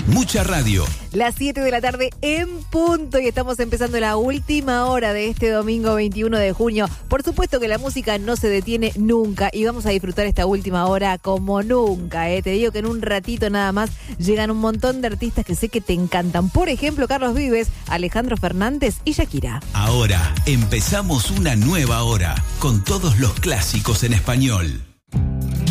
Mucha radio. Las 7 de la tarde en punto y estamos empezando la última hora de este domingo 21 de junio. Por supuesto que la música no se detiene nunca y vamos a disfrutar esta última hora como nunca. Te digo que en un ratito nada más llegan un montón de artistas que sé que te encantan. Por ejemplo, Carlos Vives, Alejandro Fernández y Shakira. Ahora empezamos una nueva hora con todos los clásicos en español.